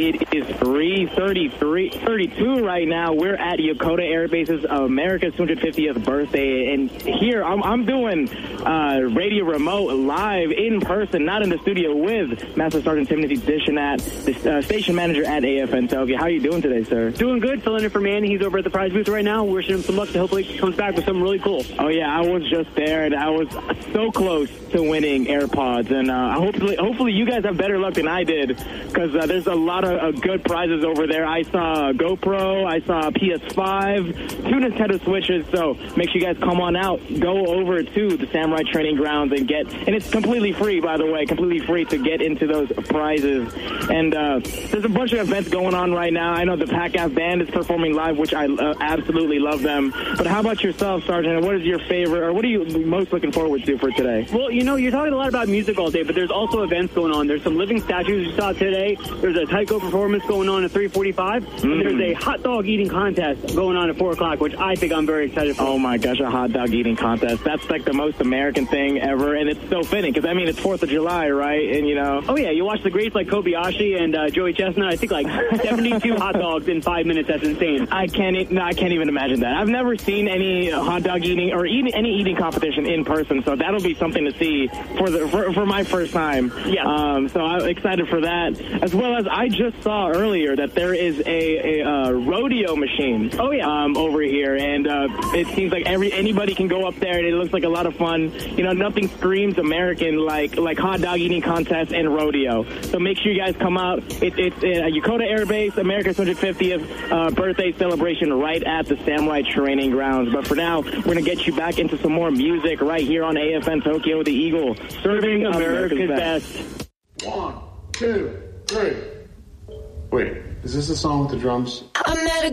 It is 3:32 right now. We're at Yokota Air Base's America's 250th birthday, and here I'm doing radio remote live in person, not in the studio, with Master Sergeant Timothy Dishinat, the station manager at AFN Tokyo. How are you doing today, sir? Doing good. Filling in for Manny. He's over at the prize booth right now. Wishing him some luck to hopefully he comes back with something really cool. Oh yeah, I was just there, and I was so close to winning AirPods, and hopefully you guys have better luck than I did, because there's a lot of good prizes over there. I saw a GoPro, I saw a PS5, 2 Nintendo Switches, so make sure you guys come on out, go over to the Samurai Training Grounds and it's completely free, by the way, completely free to get into those prizes. And there's a bunch of events going on right now. I know the PACAF band is performing live, which I absolutely love them. But how about yourself, Sergeant? What is your favorite, or what are you most looking forward to for today? Well, you're talking a lot about music all day, but there's also events going on. There's some living statues you saw today. There's a taiko performance going on at 3:45. And there's a hot dog eating contest going on at 4 o'clock, which I think I'm very excited for. Oh my gosh, a hot dog eating contest. That's like the most American thing ever, and it's so fitting, because I mean, it's 4th of July, right? And Oh yeah, you watch the greats like Kobayashi and Joey Chestnut. I think like 72 hot dogs in 5 minutes. That's insane. I can't even imagine that. I've never seen any hot dog eating or any eating competition in person, so that'll be something to see for my first time. Yeah. So I'm excited for that, as well as I just saw earlier that there is a rodeo machine. Oh yeah. Over here, and it seems like anybody can go up there, and it looks like a lot of fun. Nothing screams American like hot dog eating contest and rodeo. So make sure you guys come out. It's Yokota Air Base, America's 150th birthday celebration right at the Samurai Training Grounds. But for now, we're going to get you back into some more music right here on AFN Tokyo, the Eagle, serving America's best. 1, 2, 3. Wait, is this the song with the drums? I met a